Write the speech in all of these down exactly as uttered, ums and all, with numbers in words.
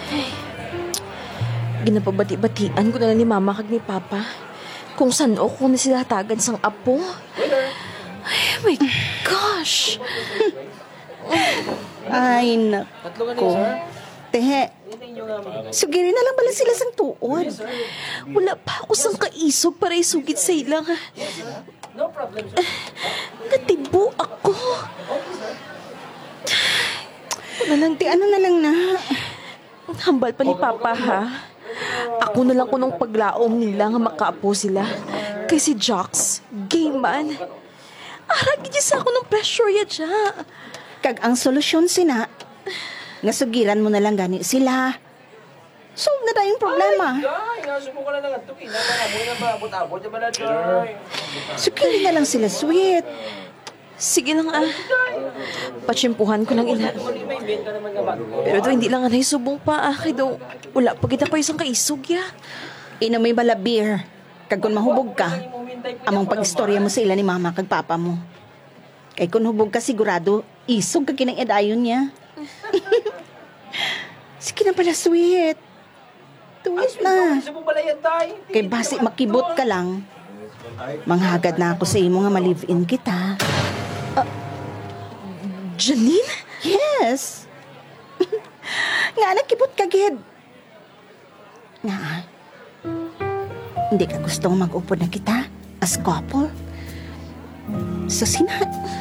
Ginapabati-batian ko na lang ni mama kag ni papa kung saan ako na sila tagan sang apo. Ay, my gosh! Ay, nako. Tehe, sugiri na lang bala sila sang tuod. Wala pa ako sang kaisog para isugit sa ilang. Natibo ako. Ano lang, ti, ano na lang na. Hambal pa ni papa, ha? Ako na lang kunong paglaom nila nga makaapo sila. Kay si Jox, gay man. Aragi niya sa ako ng pressure ya dya. Kag ang solusyon sina, nga sugiran mo na lang gani sila. Solve na tayong problema. Sugiri na lang sila, sweet. Sige lang ah. Patsimpuhan ko ng ina. Pero do hindi lang anay subong pa ah. Kaya do, wala pa kita pa isang kaisog ya. Inom may bala beer. Kag kung mahubog ka, among pag-istorya mo sa ila ni mama kag papa mo. Kay kung hubog ka sigurado, isog ka kinang edayon niya. Sige na pala, sweet. Tuwis na. Kay basi makibot ka lang, manghagad na ako sa imo nga ma-live-in kita. Janine? Yes. Nga nakibot ka, gid. Nga, hindi ka gustong mag-upod na kita as couple? So, sina?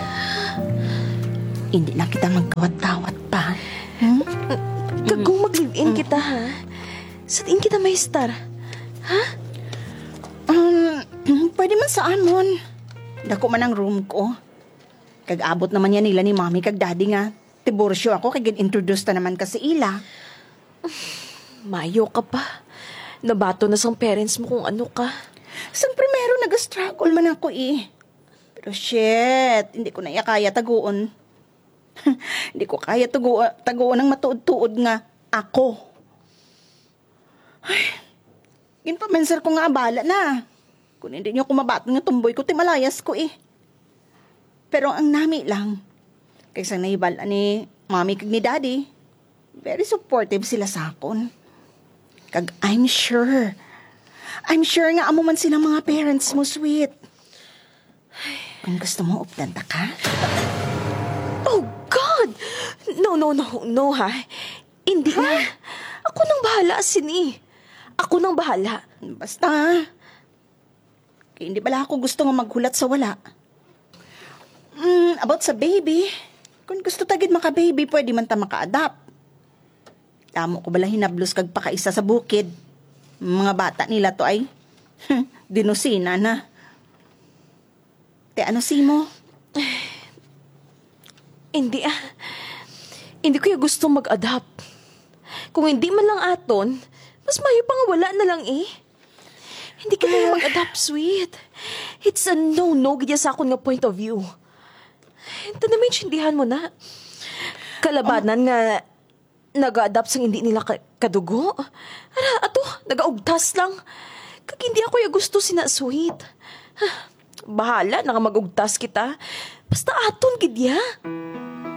Hindi na kita magkawat-kawat pa. Hmm? Kagong mag-live-in kita ha? Saan kita may star? Ha? Um, pwede man sa amon. Dako man ang room ko. Kag-abot naman yan nila ni mami kag daddy nga. Tiborsyo ako kag introduce ta naman ka sa ila. Mayo ka pa. Nabato na sang parents mo kung ano ka. Sang primero nag-struggle man ako eh. Pero shit, hindi ko na iya kaya taguon. Hindi ko kaya taguon, taguon ng matuod-tuod nga ako. Ay, ginpamensar ko nga abala na. Kung hindi niyo kumabato nga tumboy ko, timalayas ko eh. Pero ang nami lang, kaysa naibala ni mami kag ni daddy, very supportive sila sa akon. Kag I'm sure, I'm sure nga amo man silang mga parents mo, sweet. Kung gusto mo, updanta ka? Oh God! No, no, no, no ha. Hindi na. Ako nang bahala, Sini. Ako nang bahala. Basta, kaya hindi pala ako gusto nga maghulat sa wala. Mm, about sa baby, kung gusto tagid maka-baby, pwede man ta maka-adapt. Tamo ko bala hinablos kag pakaisa sa bukid. Mga bata nila to ay dinusina na. Te ano si mo? Hindi ah. Hindi ko yung gusto mag-adapt. Kung hindi man lang aton, mas mayo pa nga wala na lang eh. Hindi ka tayo mag-adapt, sweet. It's a no-no gaya sa akong nga point of view. Ito na maintindihan mo na. Kalabanan oh. nga nag-adapt sang hindi nila ka- kadugo. Ara, ato, nag-augtas lang. Kag hindi ako yung gusto sina sweet. Bahala na nga mag-ugtas kita. Basta aton, gidya.